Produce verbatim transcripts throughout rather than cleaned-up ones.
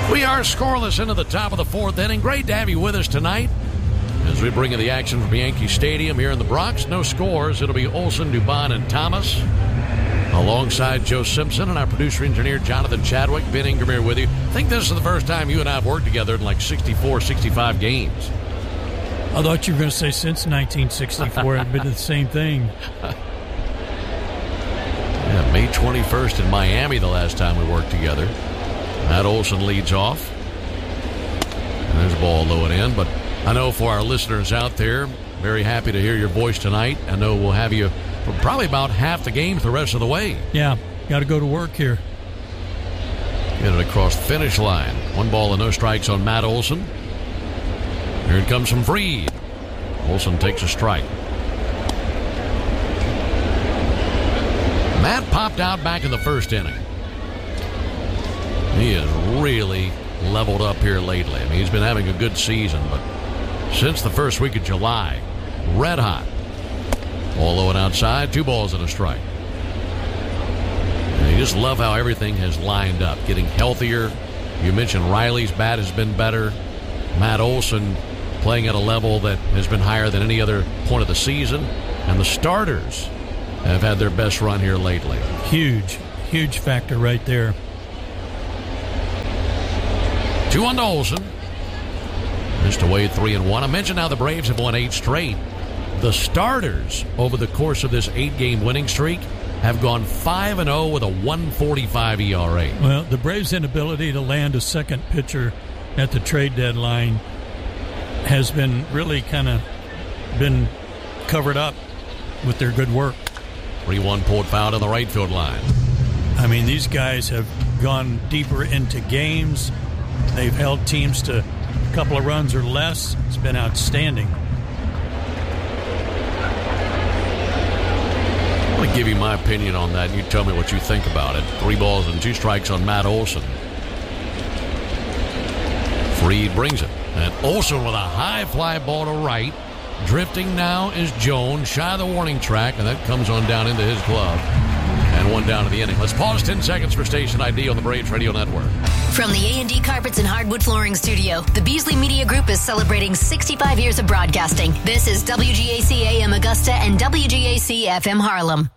We are scoreless into the top of the fourth inning. Great to have you with us tonight as we bring you the action from Yankee Stadium here in the Bronx. No scores. It'll be Olson, Dubon, and Thomas alongside Joe Simpson and our producer-engineer Jonathan Chadwick. Ben Ingram here with you. I think this is the first time you and I have worked together in like sixty-four, sixty-five games. I thought you were going to say since nineteen sixty-four. It'd been the same thing. Yeah, May twenty-first in Miami the last time we worked together. Matt Olson leads off. And there's a ball low and in, but I know for our listeners out there, very happy to hear your voice tonight. I know we'll have you for probably about half the games the rest of the way. Yeah, got to go to work here. Get it across the finish line. One ball and no strikes on Matt Olson. Here it comes from Fried. Olson takes a strike. Matt popped out back in the first inning. He has really leveled up here lately. I mean, he's been having a good season, but since the first week of July, red hot. All low and outside, two balls and a strike. And you just love how everything has lined up, getting healthier. You mentioned Riley's bat has been better. Matt Olson playing at a level that has been higher than any other point of the season. And the starters have had their best run here lately. Huge, huge factor right there. Two on to Olson. Missed away three and one. I mentioned how the Braves have won eight straight. The starters over the course of this eight-game winning streak have gone five and oh with a one forty-five E R A. Well, the Braves' inability to land a second pitcher at the trade deadline has been really kind of been covered up with their good work. three one pulled foul to the right field line. I mean, these guys have gone deeper into games. They've held teams to a couple of runs or less. It's been outstanding. I'm going to give you my opinion on that, and you tell me what you think about it. Three balls and two strikes on Matt Olson. Fried brings it. And Olson with a high fly ball to right. Drifting now is Jones, shy of the warning track, and that comes on down into his glove. And one down to the inning. Let's pause ten seconds for Station I D on the Braves Radio Network. From the A and D Carpets and Hardwood Flooring Studio, the Beasley Media Group is celebrating sixty-five years of broadcasting. This is W G A C A M Augusta and W G A C F M Harlem.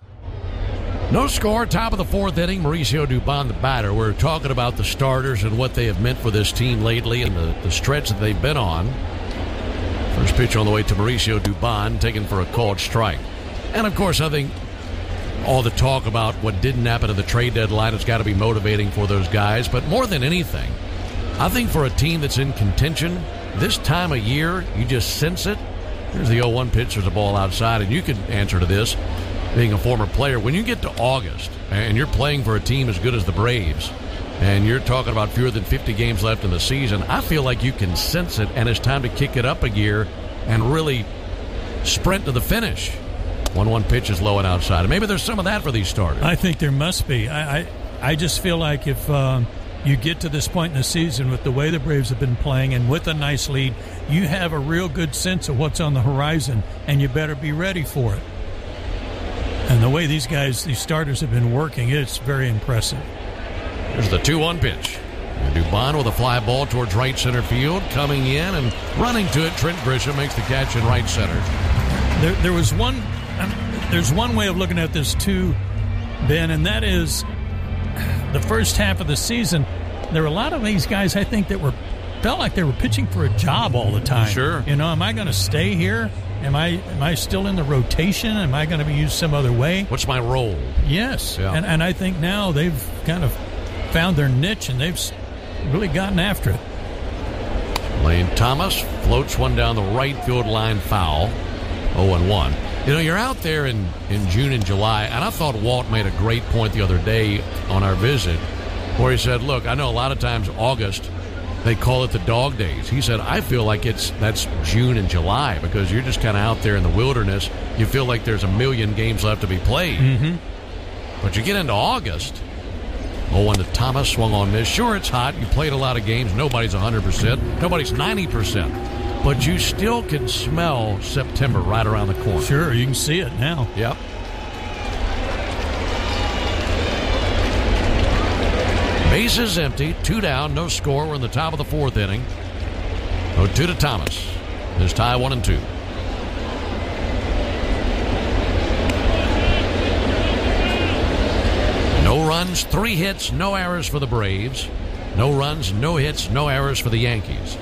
No score, top of the fourth inning. Mauricio Dubon, the batter. We're talking about the starters and what they have meant for this team lately and the, the stretch that they've been on. First pitch on the way to Mauricio Dubon, taken for a called strike. And, of course, I think all the talk about what didn't happen at the trade deadline has got to be motivating for those guys. But more than anything, I think for a team that's in contention, this time of year, you just sense it. Here's the oh one pitch. There's a ball outside, and you can answer to this, being a former player. When you get to August and you're playing for a team as good as the Braves, and you're talking about fewer than fifty games left in the season, I feel like you can sense it, and it's time to kick it up a gear and really sprint to the finish. one one pitch is low and outside. And maybe there's some of that for these starters. I think there must be. I I, I just feel like if um, you get to this point in the season with the way the Braves have been playing and with a nice lead, you have a real good sense of what's on the horizon, and you better be ready for it. And the way these guys, these starters have been working, it's very impressive. There's the two one pitch. And Dubon with a fly ball towards right center field, coming in and running to it. Trent Grisham makes the catch in right center. There, there was one. There's one way of looking at this too, Ben, and that is the first half of the season. There were a lot of these guys, I think, that were felt like they were pitching for a job all the time. Sure. You know, am I going to stay here? Am I am I still in the rotation? Am I going to be used some other way? What's my role? Yes. Yeah. And and I think now they've kind of found their niche, and they've really gotten after it. Lane Thomas floats one down the right field line, foul. oh and one. You know, you're out there in, in June and July, and I thought Walt made a great point the other day on our visit where he said, look, I know a lot of times August, they call it the dog days. He said, I feel like it's that's June and July because you're just kind of out there in the wilderness. You feel like there's a million games left to be played. Mm-hmm. But you get into August, oh one to Thomas, swung on miss. Sure, it's hot. You played a lot of games. Nobody's one hundred percent. Nobody's ninety percent. But you still can smell September right around the corner. Sure, you can see it now. Yep. Bases empty, two down, no score. We're in the top of the fourth inning. oh two to Thomas. There's tie one and two. No runs, three hits, no errors for the Braves. No runs, no hits, no errors for the Yankees.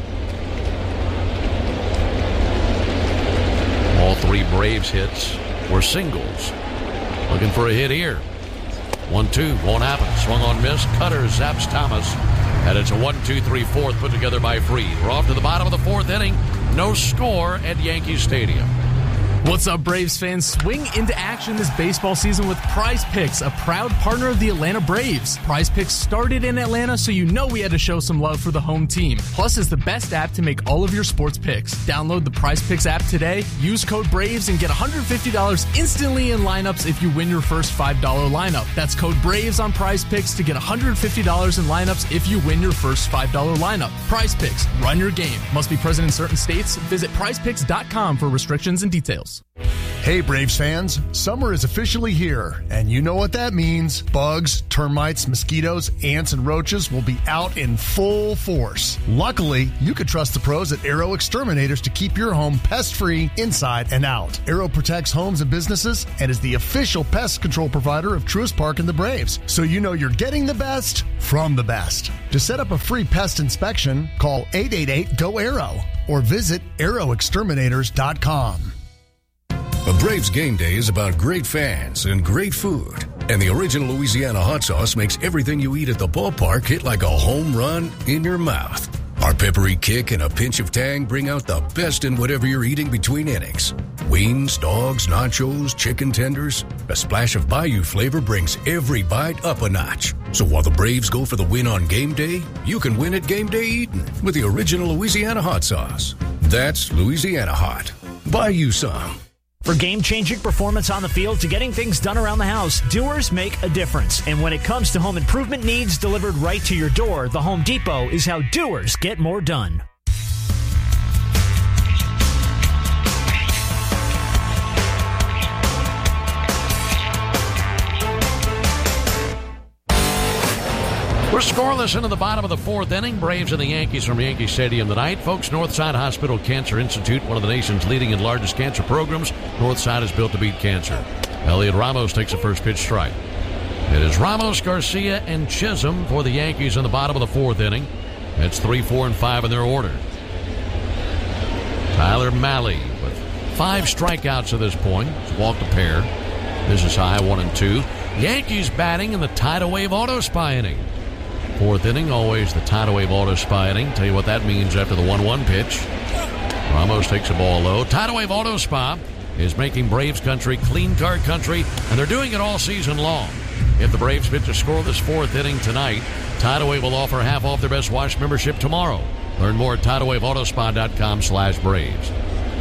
All three Braves hits were singles. Looking for a hit here. one two, won't happen. Swung on miss. Cutter zaps Thomas. And it's a one two three fourth put together by Fried. We're off to the bottom of the fourth inning. No score at Yankee Stadium. What's up, Braves fans? Swing into action this baseball season with Prize Picks, a proud partner of the Atlanta Braves. Prize Picks started in Atlanta, so you know we had to show some love for the home team. Plus, it's the best app to make all of your sports picks. Download the Prize Picks app today, use code BRAVES, and get one hundred fifty dollars instantly in lineups if you win your first five dollars lineup. That's code BRAVES on Prize Picks to get one hundred fifty dollars in lineups if you win your first five dollars lineup. Prize Picks, run your game. Must be present in certain states. Visit prize picks dot com for restrictions and details. Hey Braves fans, summer is officially here, and you know what that means. Bugs, termites, mosquitoes, ants, and roaches will be out in full force. Luckily, you can trust the pros at Arrow Exterminators to keep your home pest-free inside and out. Arrow protects homes and businesses and is the official pest control provider of Truist Park and the Braves, so you know you're getting the best from the best. To set up a free pest inspection, call eight eight eight, G O, ARROW or visit arrow exterminators dot com. A Braves game day is about great fans and great food. And the original Louisiana hot sauce makes everything you eat at the ballpark hit like a home run in your mouth. Our peppery kick and a pinch of tang bring out the best in whatever you're eating between innings. Wings, dogs, nachos, chicken tenders. A splash of Bayou flavor brings every bite up a notch. So while the Braves go for the win on game day, you can win at game day eating with the original Louisiana hot sauce. That's Louisiana hot. Buy you some. For game-changing performance on the field to getting things done around the house, Doers make a difference. And when it comes to home improvement needs delivered right to your door, the Home Depot is how Doers get more done. We're scoreless into the bottom of the fourth inning. Braves and the Yankees from Yankee Stadium tonight. Folks, Northside Hospital Cancer Institute, one of the nation's leading and largest cancer programs. Northside is built to beat cancer. Elliot Ramos takes a first pitch strike. It is Ramos, Garcia, and Chisholm for the Yankees in the bottom of the fourth inning. That's three, four, and five in their order. Tyler Mahle with five strikeouts to this point. He's walked a pair. This is high, one and two. Yankees batting in the Tidal Wave Auto Spy inning. Fourth inning, always the Tidal Wave Auto Spy inning. Tell you what that means after the one one pitch. Ramos takes the ball low. Tidal Wave Auto Spa is making Braves country clean car country, and they're doing it all season long. If the Braves pitch a scoreless fourth inning tonight, Tidal Wave will offer half off their Best Wash membership tomorrow. Learn more at tidal wave auto spa dot com slash Braves.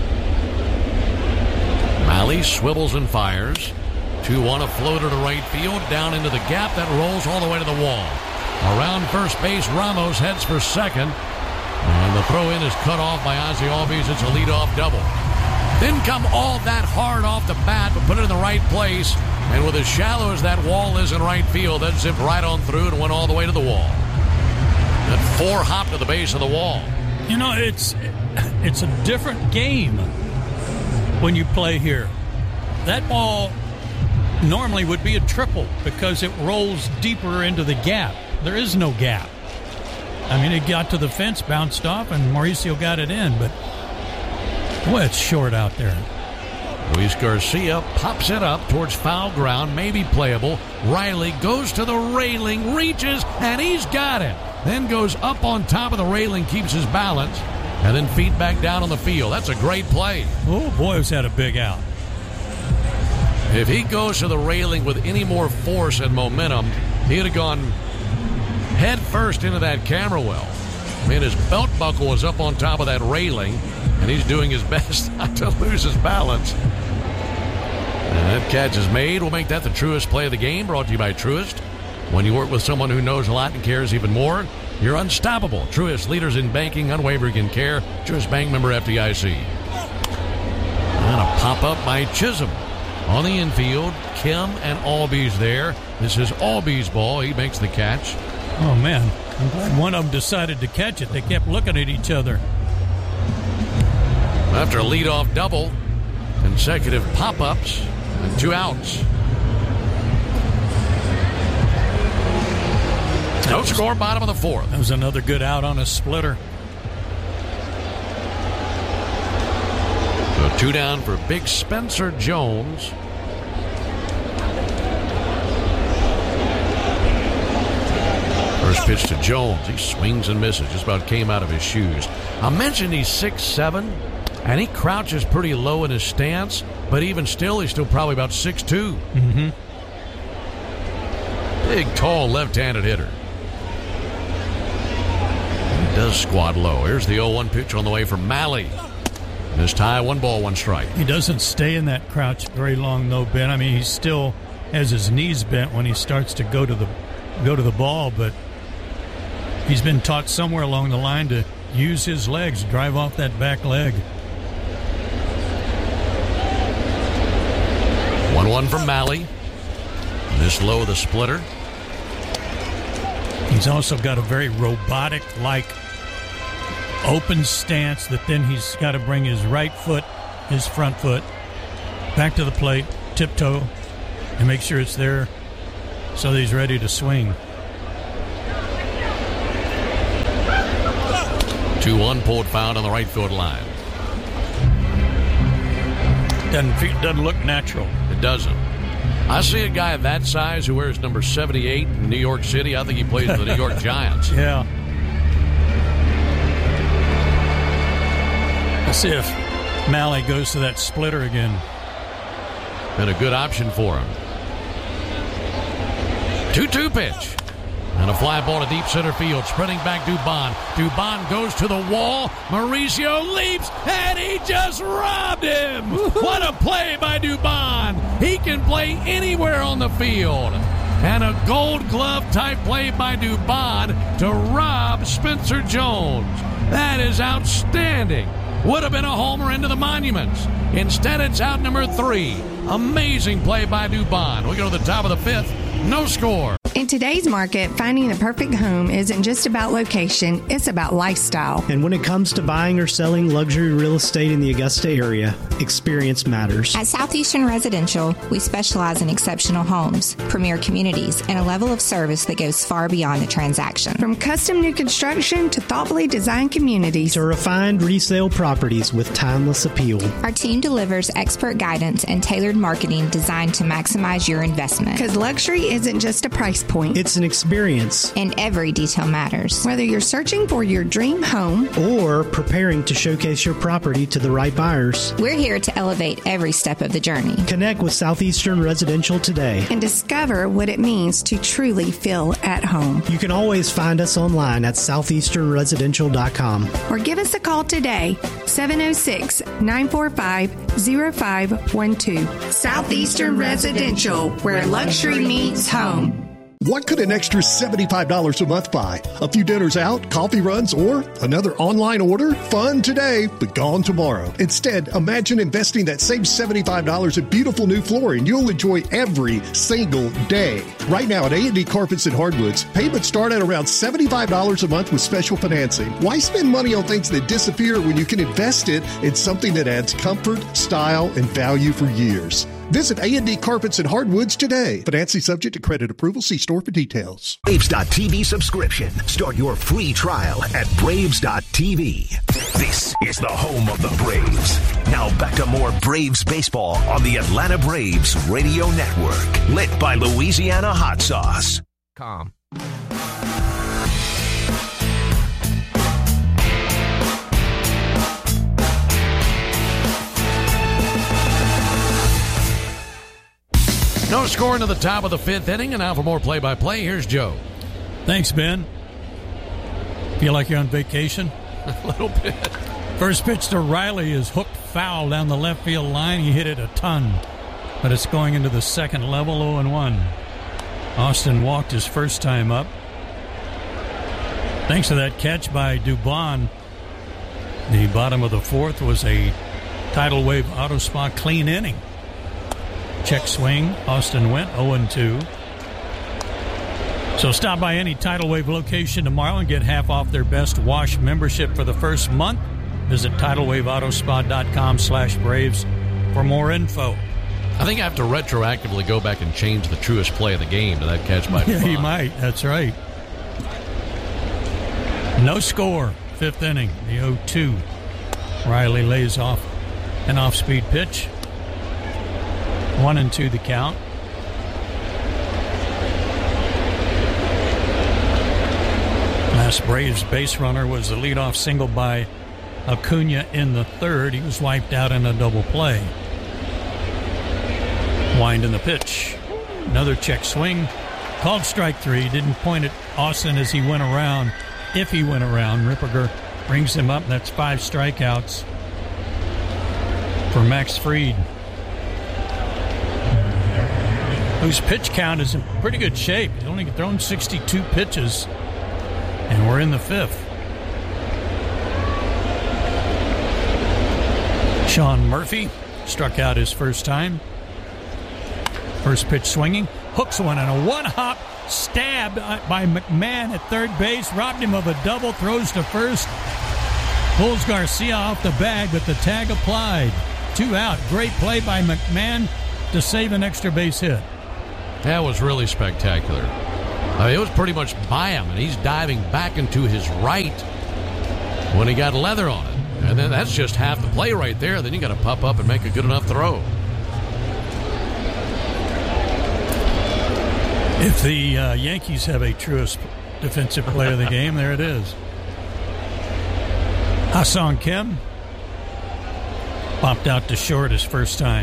Mahle swivels and fires. two one, a floater to right field, down into the gap that rolls all the way to the wall. Around first base, Ramos heads for second. And the throw-in is cut off by Ozzie Albies. It's a leadoff double. Didn't come all that hard off the bat, but put it in the right place. And with as shallow as that wall is in right field, that zipped right on through and went all the way to the wall. That four hopped to the base of the wall. You know, it's it's a different game when you play here. That ball normally would be a triple because it rolls deeper into the gap. There is no gap. I mean, it got to the fence, bounced off, and Mauricio got it in, but boy, it's short out there. Luis Garcia pops it up towards foul ground, maybe playable. Riley goes to the railing, reaches, and he's got it. Then goes up on top of the railing, keeps his balance, and then feet back down on the field. That's a great play. Oh, boy, has had a big out. If he goes to the railing with any more force and momentum, he'd have gone head first into that camera well. I mean, his belt buckle was up on top of that railing, and he's doing his best not to lose his balance. And that catch is made. We'll make that the Truist play of the game, brought to you by Truist. When you work with someone who knows a lot and cares even more, you're unstoppable. Truist, leaders in banking, unwavering in care. Truist Bank, member F D I C. And a pop-up by Chisholm. On the infield, Kim and Albies there. This is Albies' ball. He makes the catch. Oh, man. I'm glad one of them decided to catch it. They kept looking at each other. After a leadoff double, consecutive pop-ups, and two outs. No score, bottom of the fourth. That was another good out on a splitter. So two down for big Spencer Jones. First pitch to Jones. He swings and misses. Just about came out of his shoes. I mentioned he's six seven, and he crouches pretty low in his stance, but even still, he's still probably about six two. Mm-hmm. Big, tall, left-handed hitter. He does squat low. Here's the oh one pitch on the way from Malley. This tie, one ball, one strike. He doesn't stay in that crouch very long, though, Ben. I mean, he still has his knees bent when he starts to go to the go to the ball, but he's been taught somewhere along the line to use his legs, drive off that back leg. one one from Malley. This low, the splitter. He's also got a very robotic-like open stance that then he's got to bring his right foot, his front foot, back to the plate, tiptoe, and make sure it's there so that he's ready to swing. two one pulled foul on the right field line. Doesn't, feel, doesn't look natural. It doesn't. I see a guy of that size who wears number seventy-eight in New York City. I think he plays for the New York Giants. Yeah. Let's see if Malley goes to that splitter again. Been a good option for him. two two pitch. And a fly ball to deep center field. Sprinting back Dubon. Dubon goes to the wall. Mauricio leaps, and he just robbed him. What a play by Dubon. He can play anywhere on the field. And a gold glove type play by Dubon to rob Spencer Jones. That is outstanding. Would have been a homer into the monuments. Instead, it's out number three. Amazing play by Dubon. We go to the top of the fifth. No score. In today's market, finding the perfect home isn't just about location, it's about lifestyle. And when it comes to buying or selling luxury real estate in the Augusta area, experience matters. At Southeastern Residential, we specialize in exceptional homes, premier communities, and a level of service that goes far beyond the transaction. From custom new construction to thoughtfully designed communities to refined resale properties with timeless appeal. Our team delivers expert guidance and tailored marketing designed to maximize your investment. Because luxury isn't just a price point. It's an experience. And every detail matters. Whether you're searching for your dream home or preparing to showcase your property to the right buyers, we're here to elevate every step of the journey. Connect with Southeastern Residential today and discover what it means to truly feel at home. You can always find us online at southeastern residential dot com or give us a call today, seven oh six, nine four five, oh five one two. Southeastern Residential, where luxury meets home. What could an extra seventy-five dollars a month buy? A few dinners out, coffee runs, or another online order? Fun today, but gone tomorrow. Instead, imagine investing that same seventy-five dollars in beautiful new flooring you'll enjoy every single day. Right now at A and D Carpets and Hardwoods, payments start at around seventy-five dollars a month with special financing. Why spend money on things that disappear when you can invest it in something that adds comfort, style, and value for years? Visit A and D Carpets and Hardwoods today. Financing subject to credit approval. See store for details. Braves dot T V subscription. Start your free trial at Braves dot T V. This is the home of the Braves. Now back to more Braves baseball on the Atlanta Braves Radio Network. Lit by Louisiana Hot Sauce. Com. No score into the top of the fifth inning, and now for more play-by-play, here's Joe. Thanks, Ben. Feel like you're on vacation? A little bit. First pitch to Riley is hooked foul down the left field line. He hit it a ton, but it's going into the second level, oh and one. Austin walked his first time up. Thanks to that catch by Dubon, the bottom of the fourth was a tidal wave auto spa clean inning. Check swing. Austin went oh and two. So stop by any Tidal Wave location tomorrow and get half off their Best Wash membership for the first month. Visit tidal wave auto spa dot com slash Braves for more info. I think I have to retroactively go back and change the truest play of the game to that catch by Yeah, Devon. you might. That's right. No score. Fifth inning. The oh two. Riley lays off an off-speed pitch. One and two the count. Last Braves base runner was the leadoff single by Acuna in the third. He was wiped out in a double play. Wind in the pitch. Another check swing. Called strike three. Didn't point at Austin as he went around. If he went around, Ripperger brings him up. That's five strikeouts for Max Fried, whose pitch count is in pretty good shape. He's only thrown sixty-two pitches, and we're in the fifth. Sean Murphy struck out his first time. First pitch swinging. Hooks one and a one-hop stab by McMahon at third base. Robbed him of a double. Throws to first. Pulls Garcia off the bag, but the tag applied. Two out. Great play by McMahon to save an extra base hit. That was really spectacular. I mean, it was pretty much by him, and he's diving back into his right when he got leather on it. And then that's just half the play right there. Then you got to pop up and make a good enough throw. If the uh, Yankees have a truest defensive player of the game, there it is. Ha-Seong Kim popped out to short his first time.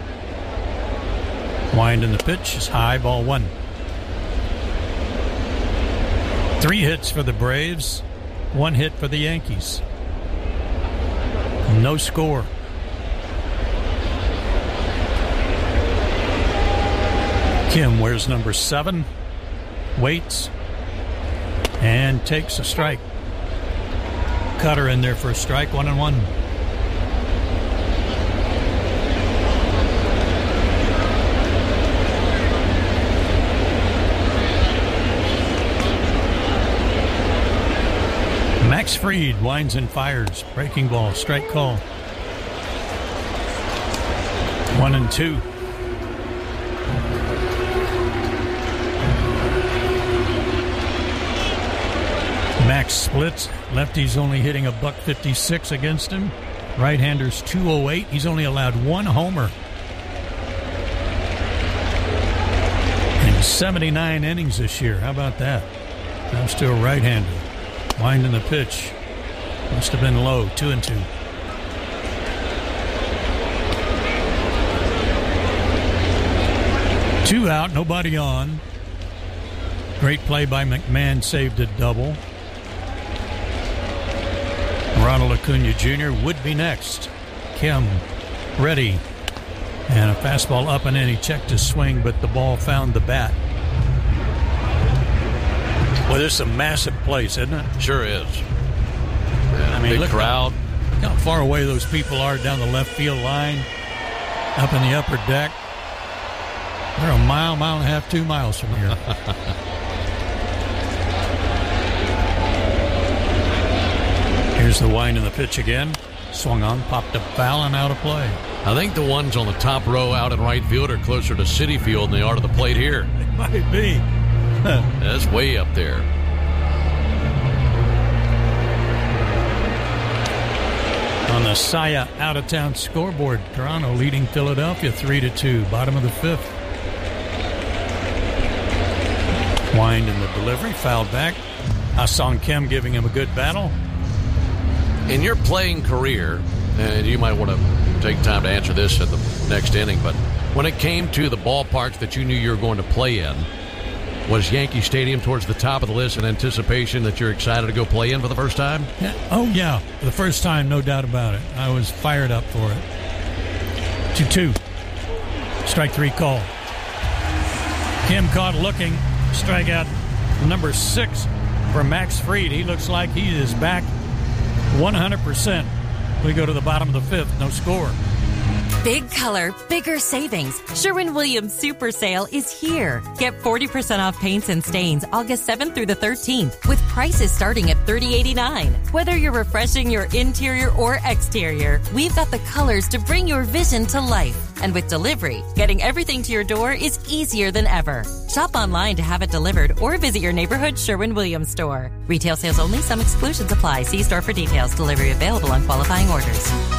Wind in the pitch is high, ball one. Three hits for the Braves, one hit for the Yankees. No score. Kim wears number seven, waits, and takes a strike. Cutter in there for a strike, one and one. Max Fried winds and fires. Breaking ball, strike call. One and two. Max splits. Lefty's only hitting a buck fifty-six against him. Right-hander's two oh eight. He's only allowed one homer in seventy-nine innings this year. How about that? Comes to a right-hander. Winding the pitch. Must have been low. Two and two. Two out. Nobody on. Great play by McMahon. Saved a double. Ronald Acuna Junior would be next. Kim ready. And a fastball up and in. He checked his swing, but the ball found the bat. Well, this is a massive place, isn't it? Sure is. Yeah, I mean, big look crowd. How, look how far away those people are down the left field line, up in the upper deck. They're a mile, mile and a half, two miles from here. Here's the wind in the pitch again. Swung on, popped a foul, and out of play. I think the ones on the top row out in right field are closer to Citi Field than they are to the plate here. It might be. That's way up there. On the Saya out-of-town scoreboard, Toronto leading Philadelphia three to two. Bottom of the fifth. Wind in the delivery, fouled back. Ha-Seong Kim giving him a good battle. In your playing career, and you might want to take time to answer this at the next inning, but when it came to the ballparks that you knew you were going to play in, was Yankee Stadium towards the top of the list in anticipation that you're excited to go play in for the first time? Yeah. Oh, yeah. For the first time, no doubt about it. I was fired up for it. two two. Strike three call. Kim caught looking. Strikeout number six for Max Fried. He looks like he is back one hundred percent. We go to the bottom of the fifth. No score. Big color, bigger savings. Sherwin-Williams Super Sale is here. Get forty percent off paints and stains August seventh through the thirteenth with prices starting at thirty eighty-nine. Whether you're refreshing your interior or exterior, we've got the colors to bring your vision to life. And with delivery, getting everything to your door is easier than ever. Shop online to have it delivered or visit your neighborhood Sherwin-Williams store. Retail sales only. Some exclusions apply. See store for details. Delivery available on qualifying orders.